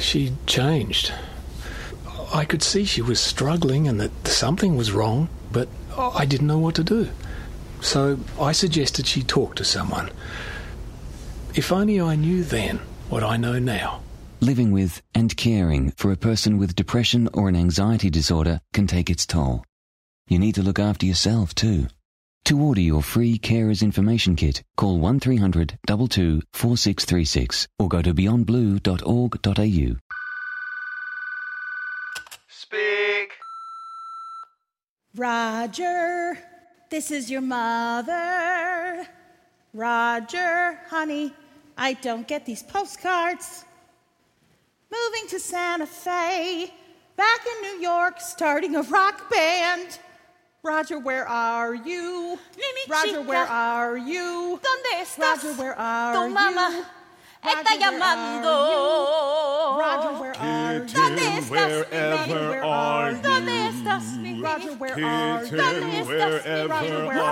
She'd changed. I could see she was struggling and that something was wrong, but I didn't know what to do. So I suggested she talk to someone. If only I knew then what I know now. Living with and caring for a person with depression or an anxiety disorder can take its toll. You need to look after yourself too. To order your free Carers Information Kit, call 1300 22 4636 or go to beyondblue.org.au. Speak. Roger, this is your mother. Roger, honey, I don't get these postcards. Moving to Santa Fe, back in New York, starting a rock band. Roger, where are you? Roger, where are you? ¿Dónde estás? Roger, where are Tu mamá está llamando. Roger, where are you? ¿Dónde estás, Roger, where are you? ¿Dónde estás, mi Roger, where are you? ¿Dónde estás, mi Roger, where